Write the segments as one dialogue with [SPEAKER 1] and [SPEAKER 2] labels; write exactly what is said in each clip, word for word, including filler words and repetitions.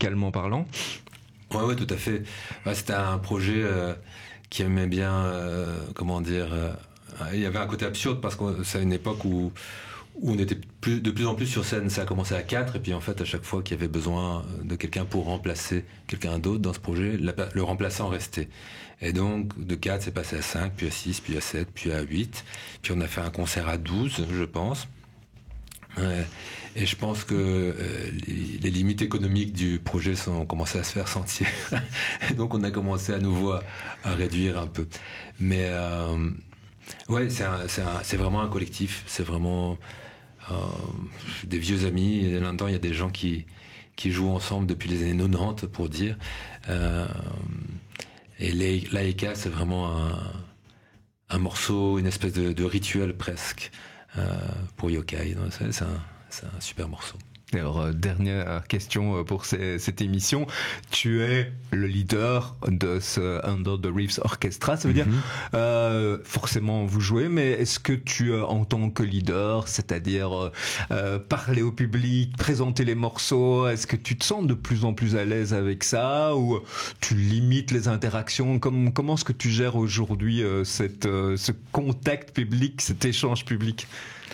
[SPEAKER 1] musicalement parlant.
[SPEAKER 2] Ouais, ouais, tout à fait. Ouais, c'était un projet euh, qui aimait bien, euh, comment dire, euh, il y avait un côté absurde parce que c'est une époque où où on était plus, de plus en plus sur scène. Ça a commencé à quatre, et puis en fait, à chaque fois qu'il y avait besoin de quelqu'un pour remplacer quelqu'un d'autre dans ce projet, la, le remplaçant restait. Et donc, de quatre, c'est passé à cinq, puis à six, puis à sept, puis à huit. Puis on a fait un concert à douze, je pense. Euh, et je pense que euh, les, les limites économiques du projet sont, ont commencé à se faire sentir. Et donc, on a commencé à nouveau à, à réduire un peu. Mais euh, ouais, c'est, un, c'est, un, c'est vraiment un collectif. C'est vraiment euh, des vieux amis. Et là-dedans, il y a des gens qui, qui jouent ensemble depuis les années quatre-vingt-dix, pour dire. Euh, et Laïka, c'est vraiment un, un morceau, une espèce de, de rituel presque. Euh, pour Yokai, c'est, c'est, un, c'est un super morceau.
[SPEAKER 1] Alors, euh, dernière question pour ces, cette émission. Tu es le leader de ce Under the Reefs Orchestra. Ça veut mm-hmm. dire, euh, forcément, vous jouez, mais est-ce que tu, euh, en tant que leader, c'est-à-dire euh, parler au public, présenter les morceaux, est-ce que tu te sens de plus en plus à l'aise avec ça, ou tu limites les interactions? Comme, comment est-ce que tu gères aujourd'hui euh, cette, euh, ce contact public, cet échange public?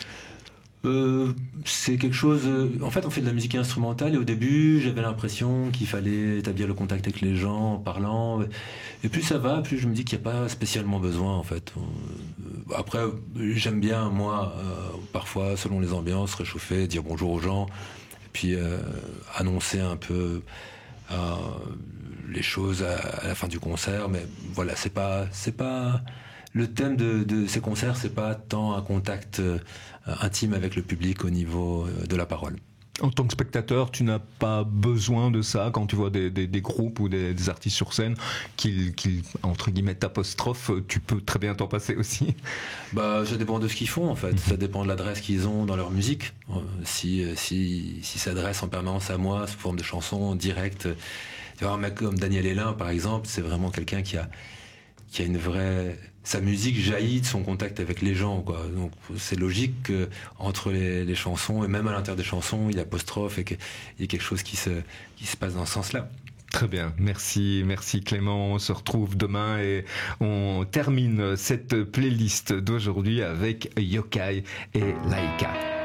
[SPEAKER 2] Euh, c'est quelque chose. Euh, en fait, on fait de la musique instrumentale, et au début, j'avais l'impression qu'il fallait établir le contact avec les gens en parlant. Et plus ça va, plus je me dis qu'il n'y a pas spécialement besoin, en fait. Euh, après, j'aime bien, moi, euh, parfois, selon les ambiances, réchauffer, dire bonjour aux gens, et puis euh, annoncer un peu euh, les choses à, à la fin du concert. Mais voilà, c'est pas, c'est pas. Le thème de, de ces concerts, c'est pas tant un contact euh, intime avec le public au niveau euh, de la parole.
[SPEAKER 1] En tant que spectateur, tu n'as pas besoin de ça quand tu vois des, des, des groupes ou des, des artistes sur scène qui, qui, entre guillemets, t'apostrophe, tu peux très bien t'en passer aussi.
[SPEAKER 2] Bah, ça dépend de ce qu'ils font, en fait. Ça dépend de l'adresse qu'ils ont dans leur musique. Euh, si, si, si ça s'adresse en permanence à moi sous forme de chansons directes, tu vois, un mec comme Daniel Hélin, par exemple, c'est vraiment quelqu'un qui a, qui a une vraie, sa musique jaillit de son contact avec les gens, quoi. Donc c'est logique que entre les, les chansons, et même à l'intérieur des chansons, il apostrophe et qu'il y ait quelque chose qui se, qui se passe dans ce sens-là.
[SPEAKER 1] Très bien, merci, merci Clément. On se retrouve demain et on termine cette playlist d'aujourd'hui avec Yokai et Laïka.